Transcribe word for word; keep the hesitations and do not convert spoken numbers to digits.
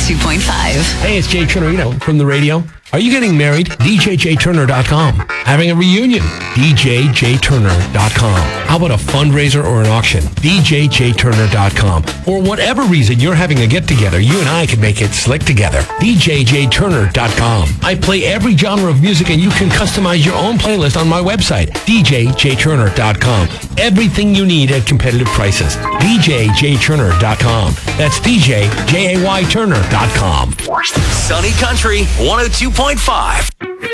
two point five. Hey, it's Jay Turner, you know, from the radio. Are you getting married? D J J Turner dot com. Having a reunion? D J J Turner dot com. How about a fundraiser or an auction? D J J Turner dot com. For whatever reason you're having a get-together, you and I can make it slick together. D J J Turner dot com. I play every genre of music and you can customize your own playlist on my website, D J J Turner dot com. Everything you need at competitive prices. D J J Turner dot com. That's D J J A Y Turner dot com. Sunny Country one oh two point five.